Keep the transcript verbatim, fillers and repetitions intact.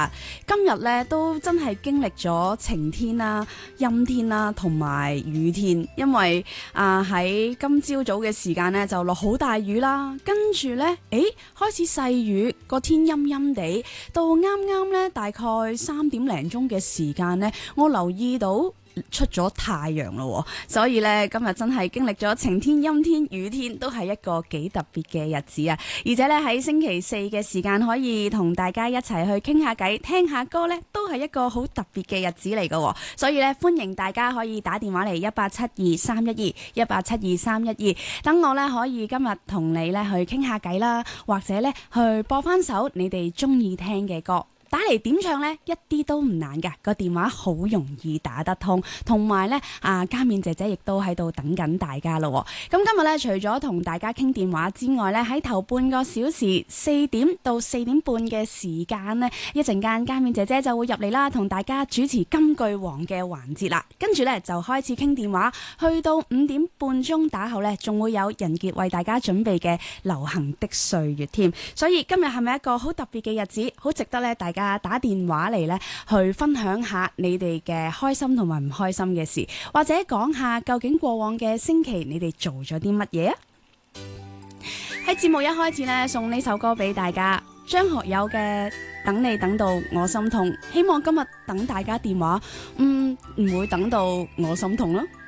啦。今日咧都真係經歷咗晴天啦、陰天啦同埋雨天，因為啊喺今朝早嘅時間咧就落好大雨啦，跟住咧誒開始細雨，個天陰陰地，到啱啱咧大概三點零鐘嘅時間咧，我留意到出咗太陽咯，所以咧今日真係經歷咗晴天、陰天、雨天，都係一個幾特別嘅日子啊！而且咧喺星期四嘅時間可以同大家一齊去傾下偈、聽下歌咧，都係一個好特別嘅日子嚟㗎。所以咧歡迎大家可以打電話嚟一八七二三一二一八七二三一二，等我咧可以今日同你咧去傾下偈啦，或者咧去播翻首你哋中意聽嘅歌。打嚟點唱呢，一啲都唔難㗎，個電話好容易打得通，同埋呢，啊嘉面姐姐亦都喺度等緊大家咯。咁今日呢，除咗同大家傾電話之外呢，喺頭半個小時四點到四點半嘅時間呢，一陣間嘉面姐姐就會入嚟啦，同大家主持金句王嘅環節啦。跟住呢，就開始傾電話，去到五點半鐘打後呢，仲會有人傑為大家準備嘅流行的歲月添。所以今日係咪一個好特別嘅日子，好值得呢大家打電話嚟咧，去分享下你哋嘅開心同埋唔開心嘅事，或者講下究竟過往嘅星期你哋做咗啲乜嘢啊？喺節目一開始呢，送呢首歌俾大家，張學友嘅《等你等到我心痛》，希望今日等大家電話，嗯，唔會等到我心痛咯。